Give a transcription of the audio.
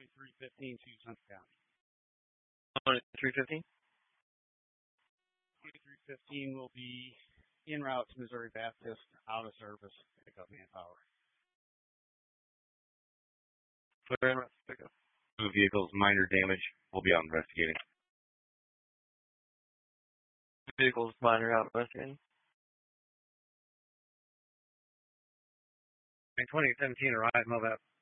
2315 to Central County. 2315? 2315 will be en route to Missouri Baptist, out of service, pick up manpower. Clear en route to pick up. Two vehicles, minor damage. We'll be out investigating. Vehicles, minor out investigating. 2017, arrive, move out.